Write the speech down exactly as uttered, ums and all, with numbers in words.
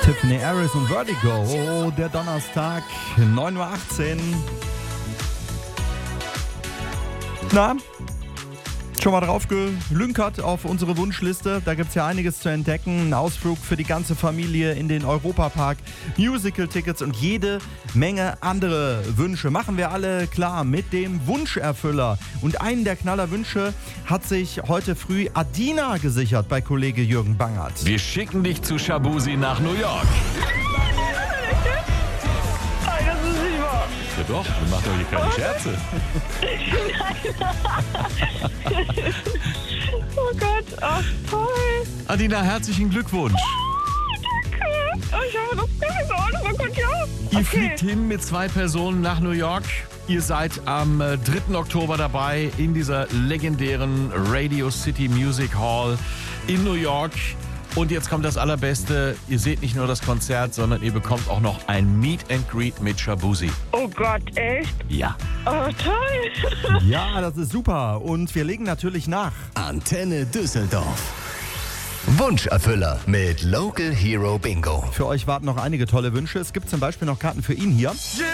Tiffany Harris und Vertigo. Oh, der Donnerstag, neun Uhr achtzehn. Na, schon mal drauf gelünkert auf unsere Wunschliste. Da gibt es ja einiges zu entdecken. Ein Ausflug für die ganze Familie in den Europapark, Musical-Tickets und jede Menge andere Wünsche. Machen wir alle klar mit dem Wunscherfüller. Und einen der Knallerwünsche hat sich heute früh Adina gesichert bei Kollege Jürgen Bangert. Wir schicken dich zu Shabuzi nach New York. Nein, das ist nicht wahr. Ja doch, wir machen doch hier keine Scherze. Oh Gott, ach toll. Adina, herzlichen Glückwunsch. Oh, ich habe noch keine Ahnung. Oh Gott, ja. Ihr Okay. fliegt hin mit zwei Personen nach New York. Ihr seid am äh, dritten Oktober dabei in dieser legendären Radio City Music Hall in New York. Und jetzt kommt das Allerbeste. Ihr seht nicht nur das Konzert, sondern ihr bekommt auch noch ein Meet and Greet mit Shabuzi. Oh Gott, echt? Ja. Oh, toll. Ja, das ist super. Und wir legen natürlich nach. Antenne Düsseldorf. Wunscherfüller mit Local Hero Bingo. Für euch warten noch einige tolle Wünsche. Es gibt zum Beispiel noch Karten für ihn hier.